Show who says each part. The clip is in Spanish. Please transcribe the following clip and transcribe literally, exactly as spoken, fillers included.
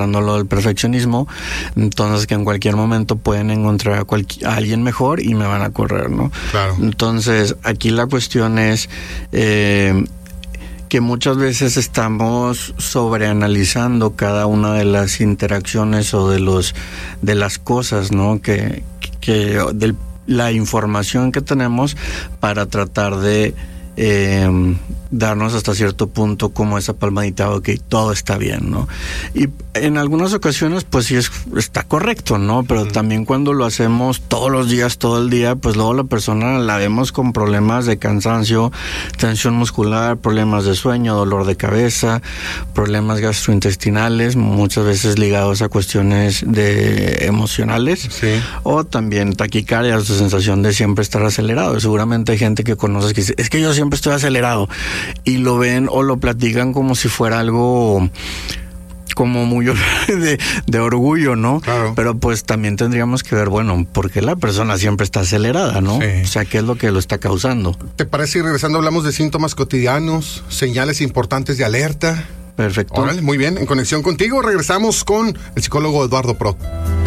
Speaker 1: lo del perfeccionismo, entonces que en cualquier momento pueden encontrar a, cualquier, a alguien mejor y me van a correr, ¿no?
Speaker 2: Claro.
Speaker 1: Entonces, aquí la cuestión es eh, que muchas veces estamos sobreanalizando cada una de las interacciones o de los de las cosas, ¿no? Que, que del, la información que tenemos para tratar de Eh, darnos hasta cierto punto como esa palmadita, ok, todo está bien, ¿no? Y en algunas ocasiones pues sí es, está correcto, ¿no? Pero uh-huh. también cuando lo hacemos todos los días, todo el día, pues luego la persona la vemos con problemas de cansancio, tensión muscular, problemas de sueño, dolor de cabeza, problemas gastrointestinales, muchas veces ligados a cuestiones de emocionales,
Speaker 2: sí.
Speaker 1: o también taquicardia, su sensación de siempre estar acelerado. Seguramente hay gente que conoces que dice, es que yo siempre estoy acelerado, y lo ven o lo platican como si fuera algo como muy de, de orgullo, ¿no?
Speaker 2: Claro.
Speaker 1: Pero pues también tendríamos que ver, bueno, ¿por qué la persona siempre está acelerada, no?
Speaker 2: Sí.
Speaker 1: O sea, ¿qué es lo que lo está causando?
Speaker 2: ¿Te parece, y regresando, hablamos de síntomas cotidianos, señales importantes de alerta?
Speaker 1: Perfecto.
Speaker 2: Órale, muy bien. En conexión contigo, regresamos con el psicólogo Eduardo Prot.